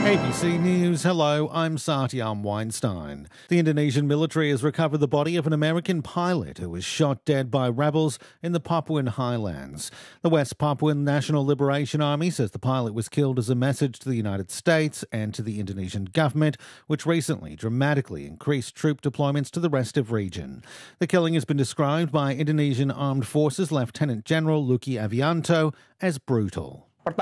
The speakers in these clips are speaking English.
ABC News, hello, I'm Satyam Weinstein. The Indonesian military has recovered the body of an American pilot who was shot dead by rebels in the Papuan highlands. The West Papuan National Liberation Army says the pilot was killed as a message to the United States and to the Indonesian government, which recently dramatically increased troop deployments to the restive region. The killing has been described by Indonesian Armed Forces Lieutenant General Luki Avianto as brutal.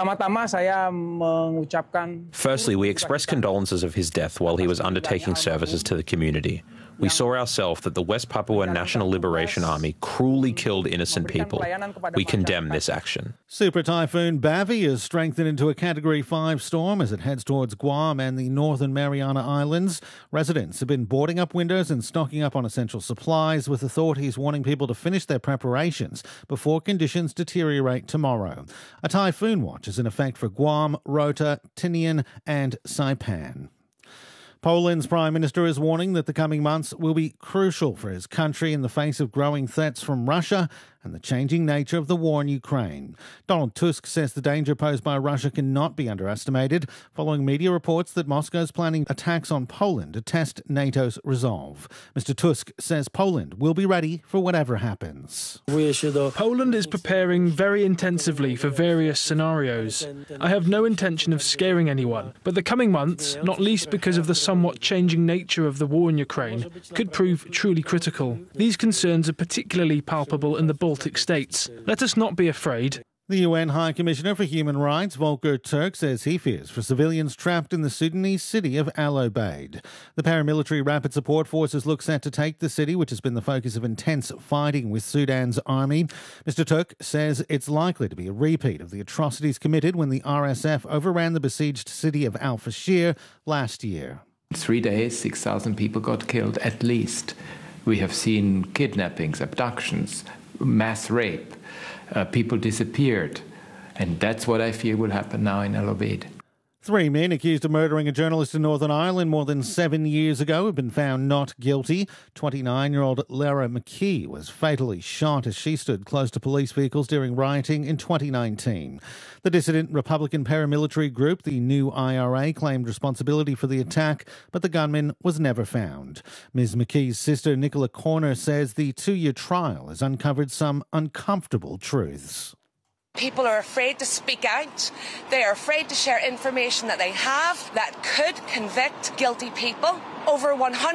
Firstly, we express condolences of his death while he was undertaking services to the community. We saw ourselves that the West Papua National Liberation Army cruelly killed innocent people. We condemn this action. Super Typhoon Bavi is strengthened into a Category 5 storm as it heads towards Guam and the Northern Mariana Islands. Residents have been boarding up windows and stocking up on essential supplies, with authorities warning people to finish their preparations before conditions deteriorate tomorrow. A typhoon watch is in effect for Guam, Rota, Tinian and Saipan. Poland's Prime Minister is warning that the coming months will be crucial for his country in the face of growing threats from Russia and the changing nature of the war in Ukraine. Donald Tusk says the danger posed by Russia cannot be underestimated, following media reports that Moscow is planning attacks on Poland to test NATO's resolve. Mr. Tusk says Poland will be ready for whatever happens. Poland is preparing very intensively for various scenarios. I have no intention of scaring anyone, but the coming months, not least because of the somewhat changing nature of the war in Ukraine, could prove truly critical. These concerns are particularly palpable in the Baltic states. Let us not be afraid. The UN High Commissioner for Human Rights, Volker Turk, says he fears for civilians trapped in the Sudanese city of Al Obeid. The paramilitary Rapid Support Forces look set to take the city, which has been the focus of intense fighting with Sudan's army. Mr. Turk says it's likely to be a repeat of the atrocities committed when the RSF overran the besieged city of Al Fashir last year. 3 days, 6,000 people got killed at least. We have seen kidnappings, abductions, mass rape. People disappeared. And that's what I fear will happen now in Al Obeid. 3 men accused of murdering a journalist in Northern Ireland more than 7 years ago have been found not guilty. 29-year-old Lara McKee was fatally shot as she stood close to police vehicles during rioting in 2019. The dissident Republican paramilitary group, the New IRA, claimed responsibility for the attack, but the gunman was never found. Ms. McKee's sister, Nicola Corner, says the 2-year trial has uncovered some uncomfortable truths. People are afraid to speak out. They are afraid to share information that they have that could convict guilty people. Over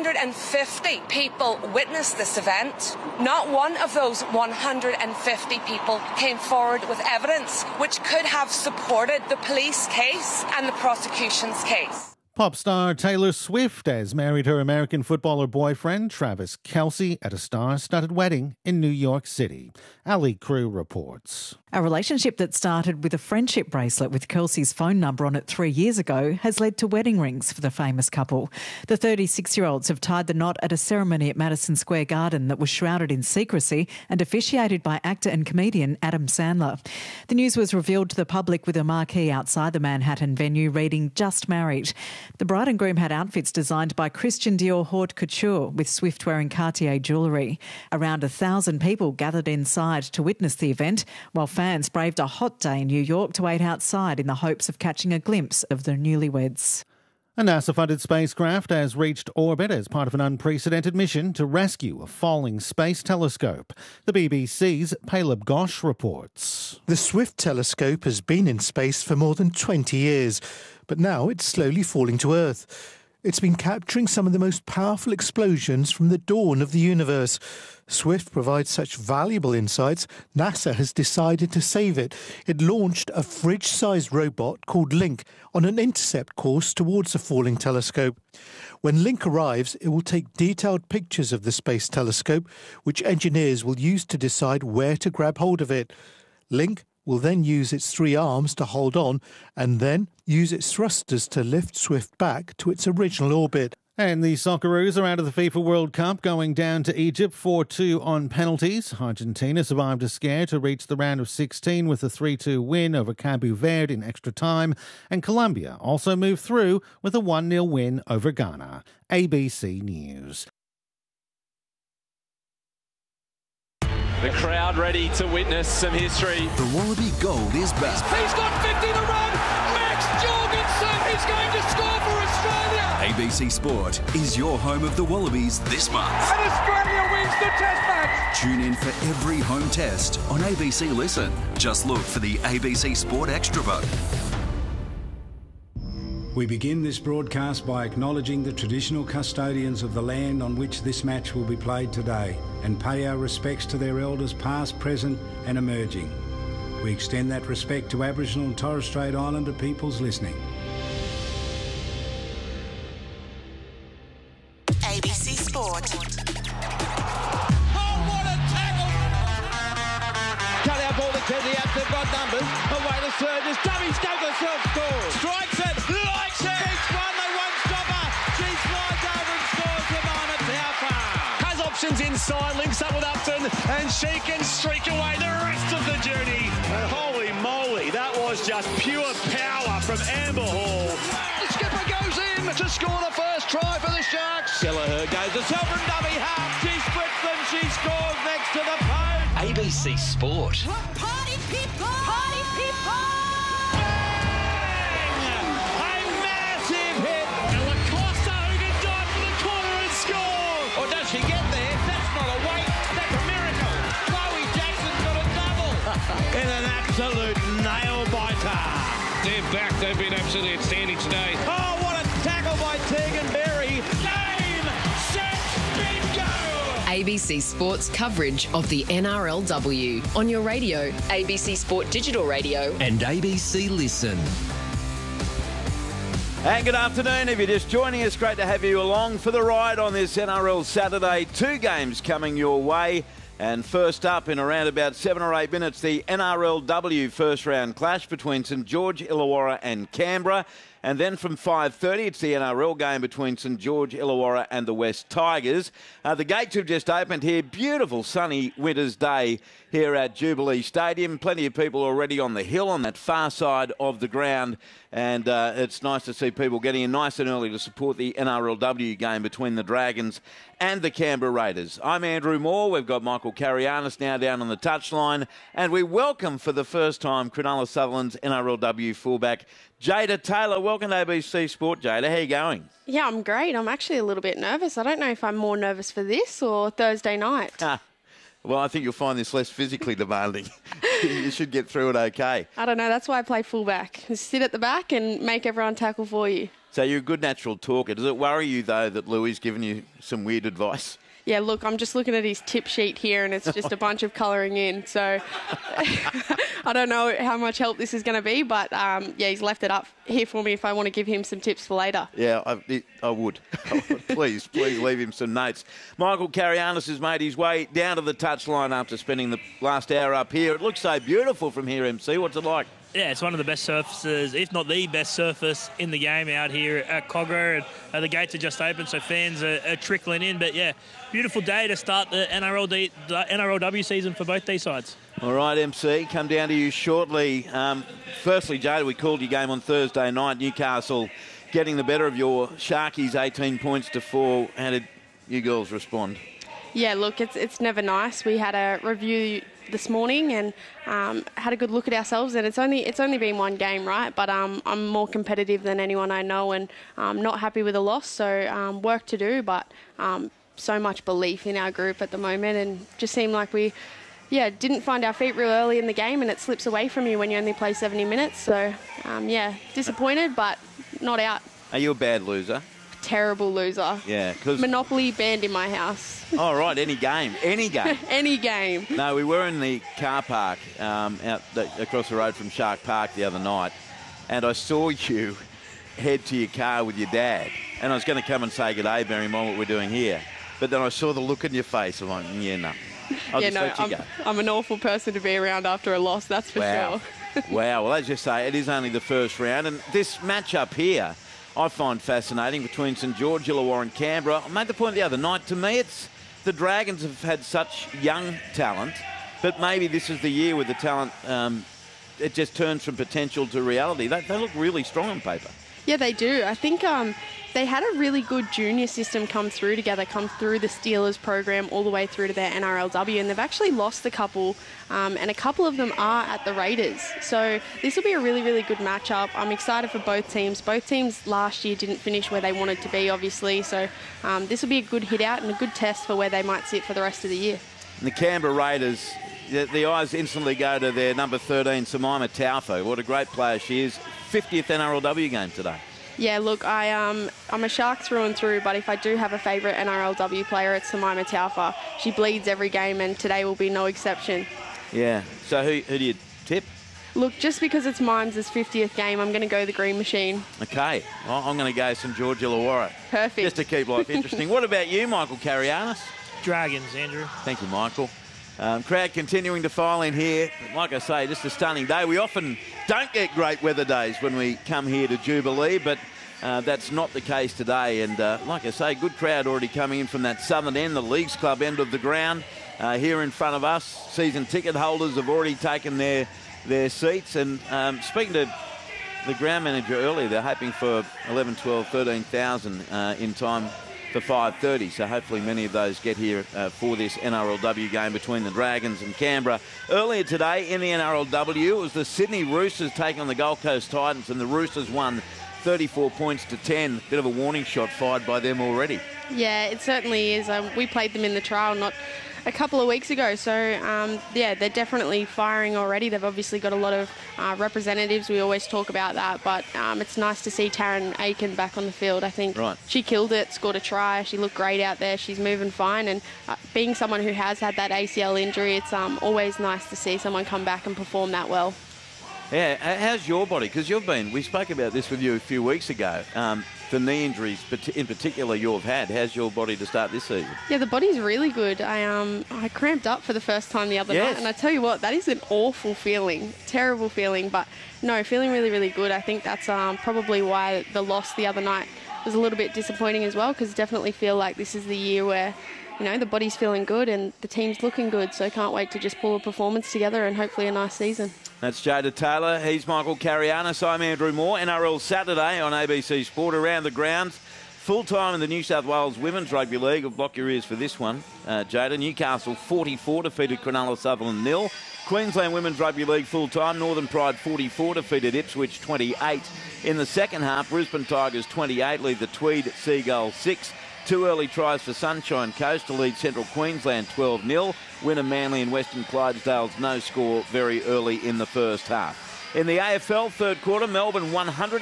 150 people witnessed this event. Not one of those 150 people came forward with evidence which could have supported the police case and the prosecution's case. Pop star Taylor Swift has married her American footballer boyfriend, Travis Kelce, at a star-studded wedding in New York City. Ali Crew reports. A relationship that started with a friendship bracelet with Kelce's phone number on it 3 years ago has led to wedding rings for the famous couple. The 36-year-olds have tied the knot at a ceremony at Madison Square Garden that was shrouded in secrecy and officiated by actor and comedian Adam Sandler. The news was revealed to the public with a marquee outside the Manhattan venue reading "Just Married." The bride and groom had outfits designed by Christian Dior Haute Couture, with Swift wearing Cartier jewellery. Around 1,000 people gathered inside to witness the event, while fans braved a hot day in New York to wait outside in the hopes of catching a glimpse of the newlyweds. A NASA-funded spacecraft has reached orbit as part of an unprecedented mission to rescue a falling space telescope. The BBC's Caleb Gosh reports. The Swift telescope has been in space for more than 20 years, but now it's slowly falling to Earth. It's been capturing some of the most powerful explosions from the dawn of the universe. Swift provides such valuable insights, NASA has decided to save it. It launched a fridge-sized robot called Link on an intercept course towards the falling telescope. When Link arrives, it will take detailed pictures of the space telescope, which engineers will use to decide where to grab hold of it. Link will then use its 3 arms to hold on and then use its thrusters to lift Swift back to its original orbit. And the Socceroos are out of the FIFA World Cup, going down to Egypt 4-2 on penalties. Argentina survived a scare to reach the round of 16 with a 3-2 win over Cabo Verde in extra time. And Colombia also moved through with a 1-0 win over Ghana. ABC News. The crowd ready to witness some history. The Wallaby Gold is back. He's got 50 to run. Max Jorgensen is going to score. ABC Sport is your home of the Wallabies this month. And Australia wins the Test match! Tune in for every home test on ABC Listen. Just look for the ABC Sport Extra vote. We begin this broadcast by acknowledging the traditional custodians of the land on which this match will be played today and pay our respects to their elders past, present and emerging. We extend that respect to Aboriginal and Torres Strait Islander peoples listening. ABC Sport. Oh, what a tackle! Cut out ball to the Abs, they've got numbers. Away to Sturgis, dummy Stoker scores. Strikes it, likes it. Keeps one, they won't stop her. She slides over and scores the moment. How far? Has options inside, links up with Upton, and she can streak away the rest of the journey. And holy moly, that was just pure power from Amber Hall. The skipper goes in to score the first try for the Sharks. Kelleher goes to self and dummy half. She splits them, she scores next to the post. ABC Sport. Party people! Party people! Bang! A massive hit. And Lacosta who can dive for the corner and score. Or does she get there? That's not a wait. That's a miracle. Chloe Jackson's got a double. In an absolute nail-biter. They're back. They've been absolutely outstanding today. Oh, what a tackle by Tegan Berry. Game, set, bingo! ABC Sports coverage of the NRLW on your radio, ABC Sport Digital Radio And ABC Listen. And good afternoon. If you're just joining us, great to have you along for the ride on this NRL Saturday. 2 games coming your way. And first up in around about 7 or 8 minutes, the NRLW first round clash between St George, Illawarra and Canberra. And then from 5:30, it's the NRL game between St George, Illawarra and the West Tigers. The gates have just opened here. Beautiful sunny winter's day here at Jubilee Stadium. Plenty of people already on the hill on that far side of the ground. And it's nice to see people getting in nice and early to support the NRLW game between the Dragons and the Canberra Raiders. I'm Andrew Moore. We've got Michael Carianis now down on the touchline. And we welcome for the first time Cronulla Sutherland's NRLW fullback, Jada Taylor. Welcome to ABC Sport, Jada. How are you going? Yeah, I'm great. I'm actually a little bit nervous. I don't know if I'm more nervous for this or Thursday night. Well, I think you'll find this less physically demanding. You should get through it okay. I don't know. That's why I play fullback. Just sit at the back and make everyone tackle for you. So you're a good natural talker. Does it worry you, though, that Louis given you some weird advice? Yeah, look, I'm just looking at his tip sheet here and it's just a bunch of colouring in. So I don't know how much help this is going to be, but yeah, he's left it up here for me if I want to give him some tips for later. Yeah, I would. Please leave him some notes. Michael Carianis has made his way down to the touchline after spending the last hour up here. It looks so beautiful from here, MC. What's it like? Yeah, it's one of the best surfaces, if not the best surface in the game out here at Kogarah. And the gates are just open, so fans are trickling in. But, yeah, beautiful day to start the NRLW season for both these sides. All right, MC, come down to you shortly. Firstly, Jada, we called your game on Thursday night. Newcastle getting the better of your Sharkies, 18 points to 4. How did you girls respond? Yeah, look, it's never nice. We had a review this morning and had a good look at ourselves, and it's only been one game, right? But I'm more competitive than anyone I know, and I'm not happy with the loss. So work to do, but so much belief in our group at the moment, and just seemed like we didn't find our feet real early in the game, and it slips away from you when you only play 70 minutes. So disappointed, but not out. Are you a bad loser? Terrible loser. Yeah, because Monopoly banned in my house. Oh, right, any game. Any game. No, we were in the car park across the road from Shark Park the other night, and I saw you head to your car with your dad, and I was going to come and say good day, bearing in mind what we're doing here, but then I saw the look in your face. I'm like, yeah, no. I'm an awful person to be around after a loss, that's for sure. Wow, well, as you say, it is only the first round, and this match-up here I find fascinating between St George, Illawarra and Canberra. I made the point the other night, to me it's the Dragons have had such young talent, but maybe this is the year with the talent, it just turns from potential to reality. They look really strong on paper. Yeah, they do. I think they had a really good junior system come through the Steelers program all the way through to their NRLW, and they've actually lost a couple, and a couple of them are at the Raiders. So this will be a really, really good matchup. I'm excited for both teams. Both teams last year didn't finish where they wanted to be, obviously, so this will be a good hit out and a good test for where they might sit for the rest of the year. And the Canberra Raiders, the eyes instantly go to their number 13, Samaima Taufo. What a great player she is. 50th NRLW game today. Yeah, look, I'm a Shark through and through, but if I do have a favourite NRLW player, it's Samaima Taufo. She bleeds every game, and today will be no exception. Yeah. So who do you tip? Look, just because it's Mimes' 50th game, I'm going to go the Green Machine. Okay. Well, I'm going to go St George Illawarra. Perfect. Just to keep life interesting. What about you, Michael Carianis? Dragons, Andrew. Thank you, Michael. Crowd continuing to file in here. Like I say, just a stunning day. We often don't get great weather days when we come here to Jubilee, but that's not the case today. And like I say, good crowd already coming in from that southern end, the Leagues Club end of the ground. Here in front of us, season ticket holders have already taken their seats. And speaking to the ground manager earlier, they're hoping for 11, 12, 13,000 in time for 5:30, so hopefully many of those get here for this NRLW game between the Dragons and Canberra. Earlier today in the NRLW, it was the Sydney Roosters taking on the Gold Coast Titans, and the Roosters won 34 points to 10. Bit of a warning shot fired by them already. Yeah, it certainly is. We played them in the trial not a couple of weeks ago, so yeah, they're definitely firing already. They've obviously got a lot of representatives. We always talk about that, but it's nice to see Taryn Aiken back on the field. I think she killed it, scored a try. She looked great out there. She's moving fine, and being someone who has had that ACL injury, it's always nice to see someone come back and perform that well. Yeah, how's your body? Because we spoke about this with you a few weeks ago. The knee injuries, in particular, you've had. How's your body to start this season? Yeah, the body's really good. I cramped up for the first time the other night, and I tell you what, that is an awful feeling, terrible feeling. But no, feeling really, really good. I think that's probably why the loss the other night was a little bit disappointing as well, because definitely feel like this is the year where, you know, the body's feeling good and the team's looking good. So can't wait to just pull a performance together and hopefully a nice season. That's Jada Taylor. He's Michael Carianis. I'm Andrew Moore. NRL Saturday on ABC Sport. Around the grounds, full-time in the New South Wales Women's Rugby League. I'll block your ears for this one. Jada, Newcastle 44 defeated Cronulla Sutherland 0. Queensland Women's Rugby League full-time. Northern Pride 44 defeated Ipswich 28. In the second half, Brisbane Tigers 28 lead the Tweed Seagulls 6. 2 early tries for Sunshine Coast to lead Central Queensland 12-0. Winner Manly and Western Clydesdale's no score very early in the first half. In the AFL third quarter, Melbourne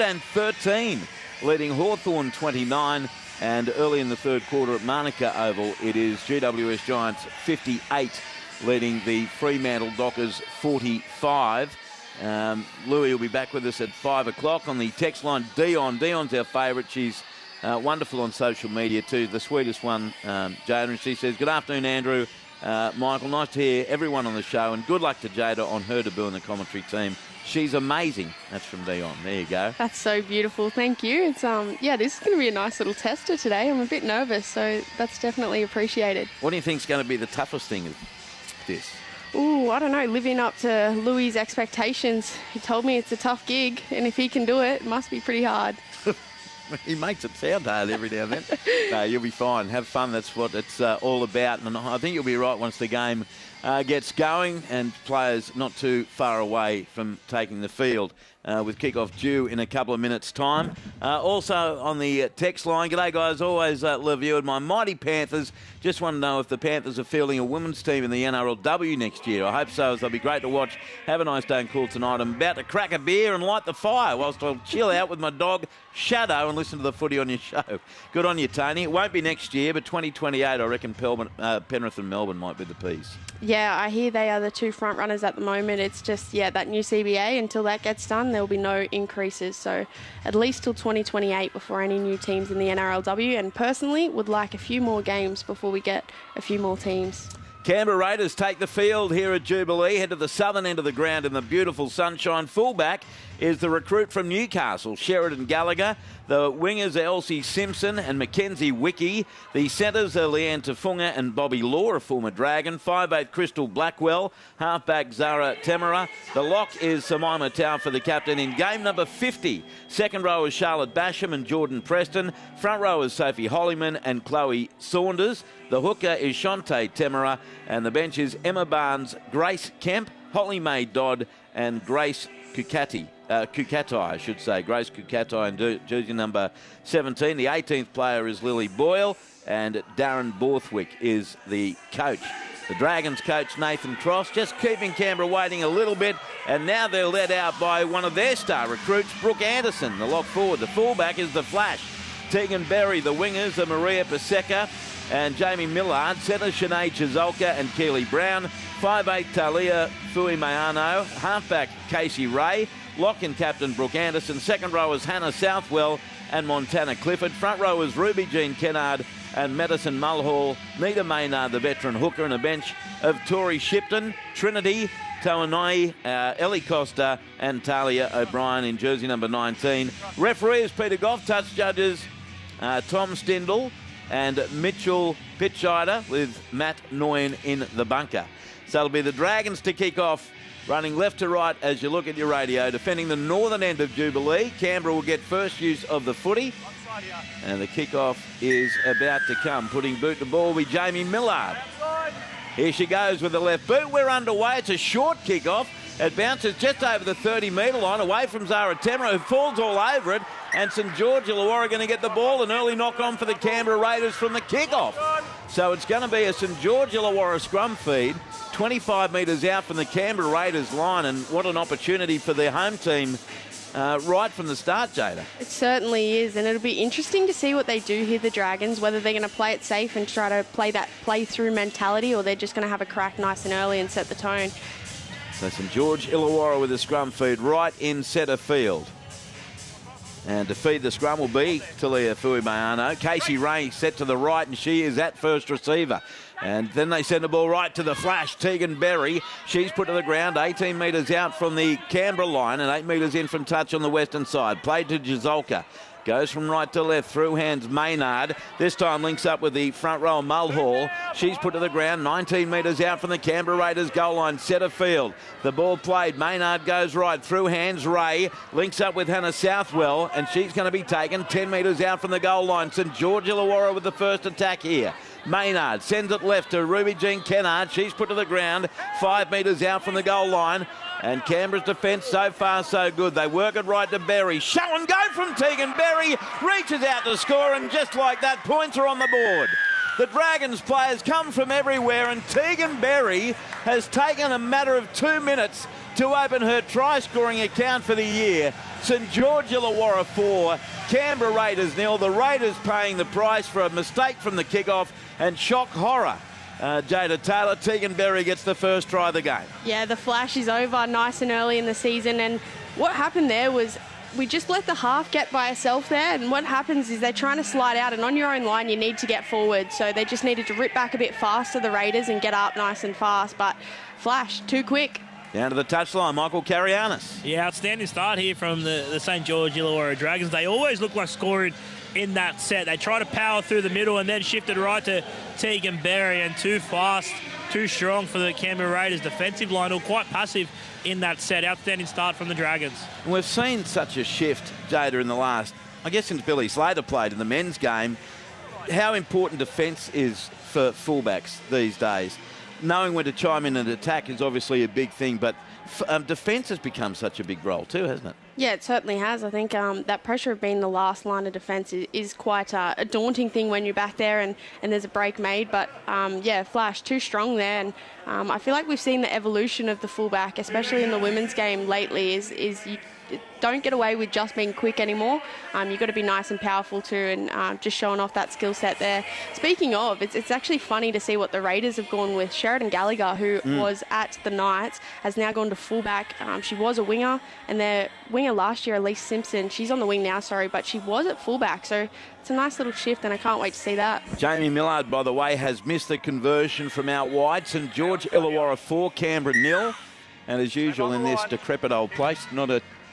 113, leading Hawthorn 29. And early in the third quarter at Manuka Oval, it is GWS Giants 58, leading the Fremantle Dockers 45. Louis will be back with us at 5 o'clock on the text line. Dion's our favourite. She's wonderful on social media too, the sweetest one, Jada, and she says, good afternoon, Andrew, Michael, nice to hear everyone on the show, and good luck to Jada on her debut in the commentary team. She's amazing. That's from Dion. There you go. That's so beautiful. Thank you. It's yeah, this is going to be a nice little tester today. I'm a bit nervous, so that's definitely appreciated. What do you think is going to be the toughest thing of this? Ooh, I don't know, living up to Louis' expectations. He told me it's a tough gig, and if he can do it, it must be pretty hard. He makes it sound hard every now and then. No, you'll be fine. Have fun. That's what it's all about. And I think you'll be right once the game gets going and players not too far away from taking the field. With kickoff due in a couple of minutes' time. Also on the text line, g'day guys, always love you and my mighty Panthers. Just want to know if the Panthers are fielding a women's team in the NRLW next year. I hope so, as they'll be great to watch. Have a nice day and cool tonight. I'm about to crack a beer and light the fire whilst I'll chill out with my dog Shadow and listen to the footy on your show. Good on you, Tony. It won't be next year, but 2028, I reckon Penrith and Melbourne might be the P's. Yeah, I hear they are the two front runners at the moment. It's just, yeah, that new CBA, until that gets done, there will be no increases. So at least till 2028 before any new teams in the NRLW. And personally, would like a few more games before we get a few more teams. Canberra Raiders take the field here at Jubilee, head to the southern end of the ground in the beautiful sunshine. Fullback is the recruit from Newcastle, Sheridan Gallagher. The wingers are Elsie Simpson and Mackenzie Wickie. The centres are Leanne Tafunga and Bobby Law, a former Dragon. 5'8" Crystal Blackwell. Halfback Zara Temera. The lock is Samaima Tau for the captain in game number 50. Second row is Charlotte Basham and Jordan Preston. Front row is Sophie Hollyman and Chloe Saunders. The hooker is Shantae Temera. And the bench is Emma Barnes, Grace Kemp, Holly Mae Dodd and Grace Kukatai, I should say. Grace Kukatai in jersey number 17. The 18th player is Lily Boyle and Darren Borthwick is the coach. The Dragons coach Nathan Cross just keeping Canberra waiting a little bit, and now they're led out by one of their star recruits, Brooke Anderson, the lock forward. The fullback is the Flash. Tegan Berry. The wingers are Maria Paseka and Jamie Millard. Centre Sinead Chizolka and Keely Brown. 5'8" Talia Fuimeano. Halfback Casey Ray. Lock and captain Brooke Anderson. Second row is Hannah Southwell and Montana Clifford. Front row is Ruby Jean Kennard and Madison Mulhall. Nita Maynard, the veteran hooker, and a bench of Tori Shipton, Trinity Tawanai, Ellie Costa and Talia O'Brien in jersey number 19. Referee is Peter Goff. Touch judges Tom Stindle and Mitchell Pitscheider with Matt Noyen in the bunker. So it'll be the Dragons to kick off, running left to right as you look at your radio, defending the northern end of Jubilee. Canberra will get first use of the footy. And the kick-off is about to come. Putting boot to ball will be Jamie Millard. Here she goes with the left boot. We're underway. It's a short kick-off. It bounces just over the 30-metre line, away from Zara Temera, who falls all over it. And St George Illawarra going to get the ball. An early knock-on for the Canberra Raiders from the kick-off. So it's going to be a St George Illawarra scrum feed, 25 metres out from the Canberra Raiders line. And what an opportunity for their home team right from the start, Jada. It certainly is, and it'll be interesting to see what they do here, the Dragons, whether they're going to play it safe and try to play that play-through mentality, or they're just going to have a crack nice and early and set the tone. So St George Illawarra with a scrum feed right in centre field. And to feed the scrum will be Talia Fuimeano. Casey Ray set to the right, and she is at first receiver. And then they send the ball right to the Flash, Tegan Berry. She's put to the ground, 18 metres out from the Canberra line and 8 metres in from touch on the western side. Played to Jazolka. Goes from right to left, through hands Maynard. This time links up with the front row Mulhall. She's put to the ground, 19 metres out from the Canberra Raiders goal line, centre field. The ball played, Maynard goes right, through hands Ray. Links up with Hannah Southwell, and she's going to be taken 10 metres out from the goal line. St George Illawarra with the first attack here. Maynard sends it left to Ruby Jean Kennard. She's put to the ground, 5 metres out from the goal line. And Canberra's defence so far so good. They work it right to Berry. Show and go from Tegan Berry. Reaches out to score, and just like that, points are on the board. The Dragons players come from everywhere, and Tegan Berry has taken a matter of 2 minutes to open her try-scoring account for the year. St George Illawarra 4, Canberra Raiders 0. The Raiders paying the price for a mistake from the kick-off and shock horror. Jada Taylor, Tegan Berry gets the first try of the game. Yeah, the flash is over nice and early in the season, and what happened there was we just let the half get by herself there, and what happens is they're trying to slide out, and on your own line you need to get forward, so they just needed to rip back a bit faster, the Raiders, and get up nice and fast, but Flash, too quick. Down to the touchline, Michael Karianis. Yeah, outstanding start here from the St George Illawarra Dragons. They always look like scoring in that set. They try to power through the middle and then shifted right to Tegan Berry, and too fast, too strong for the Canberra Raiders defensive line, or quite passive in that set. Outstanding start from the Dragons. We've seen such a shift, Jada, in the last, I guess since Billy Slater played in the men's game, how important defence is for fullbacks these days. Knowing when to chime in and attack is obviously a big thing, but defence has become such a big role too, hasn't it? Yeah, it certainly has. I think that pressure of being the last line of defence is quite a daunting thing when you're back there and there's a break made. But, yeah, Flash, too strong there. And I feel like we've seen the evolution of the fullback, especially in the women's game lately, is you don't get away with just being quick anymore. You've got to be nice and powerful too, and just showing off that skill set there. Speaking of, it's actually funny to see what the Raiders have gone with. Sheridan Gallagher, who was at the Knights, has now gone to fullback. She was a winger, and their winger last year, Elise Simpson, she's on the wing now, but she was at fullback. So it's a nice little shift, and I can't wait to see that. Jamie Millard, by the way, has missed the conversion from out wide. St George Illawarra 4, Canberra 0. And as usual in this decrepit old place, not a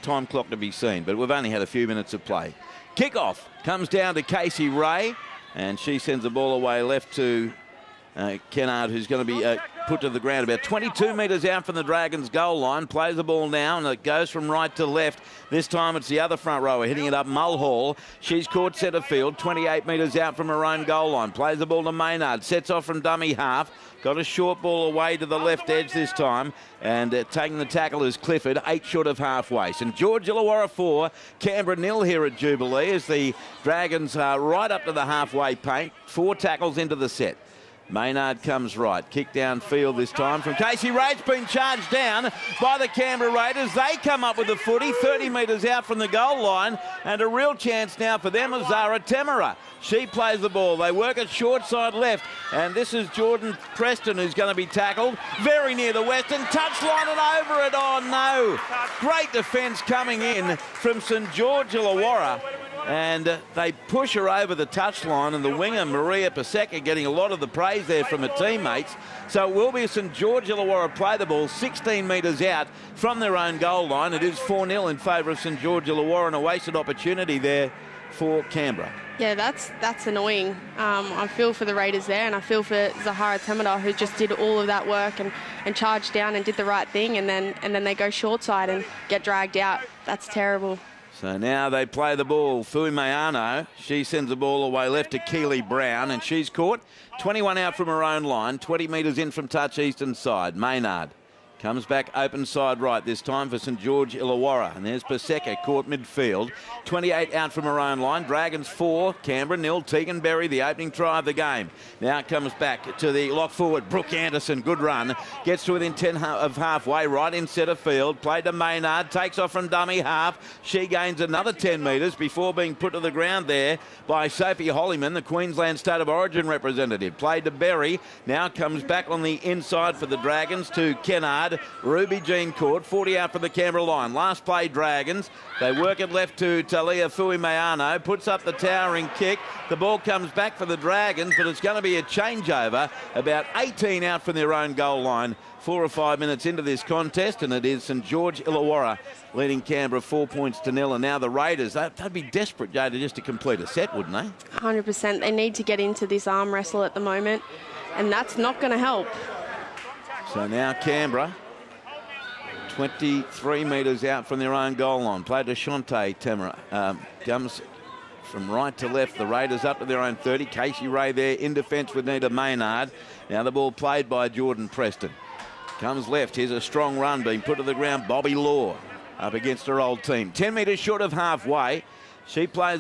time clock to be seen, but we've only had a few minutes of play. Kick-off comes down to Casey Ray, and she sends the ball away left to Kennard, who's going to be put to the ground about 22 metres out from the Dragons' goal line. Plays the ball now, and it goes from right to left. This time it's the other front rower hitting it up, Mulhall. She's caught centre field, 28 metres out from her own goal line. Plays the ball to Maynard, sets off from dummy half. Got a short ball away to the left edge this time, and taking the tackle is Clifford, 8 short of halfway. St George Illawarra 4, Canberra 0 here at Jubilee as the Dragons are right up to the halfway paint. 4 tackles into the set. Maynard comes right. Kick downfield this time from Casey Ray. It's been charged down by the Canberra Raiders. They come up with the footy 30 metres out from the goal line, and a real chance now for them is Zara Temera. She plays the ball. They work it short side left, and this is Jordan Preston who's going to be tackled very near the western touchline and over it. Oh no! Great defence coming in from St George Illawarra. And they push her over the touchline, and the winger, Maria Paseka, getting a lot of the praise there from her teammates. So it will be St George Illawarra play the ball 16 metres out from their own goal line. It is 4-0 in favour of St George Illawarra, and a wasted opportunity there for Canberra. Yeah, that's annoying. I feel for the Raiders there, and I feel for Zahara Temera, who just did all of that work and charged down and did the right thing, and then they go short side and get dragged out. That's terrible. So now they play the ball. Fui Mayano, she sends the ball away left to Keely Brown, and she's caught 21 out from her own line, 20 metres in from touch eastern side. Maynard comes back open side right this time for St George Illawarra. And there's Paseka caught midfield. 28 out from her own line. Dragons 4, Canberra 0. Tegan Berry, the opening try of the game. Now it comes back to the lock forward. Brooke Anderson, good run. Gets to within 10 of halfway, right in centre field. Played to Maynard, takes off from dummy half. She gains another 10 metres before being put to the ground there by Sophie Hollyman, the Queensland State of Origin representative. Played to Berry. Now comes back on the inside for the Dragons to Kennard. Ruby Jean caught, 40 out from the Canberra line. Last play, Dragons. They work it left to Talia Fui Mayano, puts up the towering kick. The ball comes back for the Dragons, but it's going to be a changeover. About 18 out from their own goal line. 4 or 5 minutes into this contest, and it is St George Illawarra leading Canberra 4 points to 0. And now the Raiders, they'd be desperate, Jada, just to complete a set, wouldn't they? 100%. They need to get into this arm wrestle at the moment, and that's not going to help. So now Canberra, 23 metres out from their own goal line. Played to Shante Temera. Comes from right to left. The Raiders up to their own 30. Casey Ray there in defence with Nita Maynard. Now the ball played by Jordan Preston. Comes left. Here's a strong run being put to the ground. Bobby Law up against her old team. 10 metres short of halfway. She plays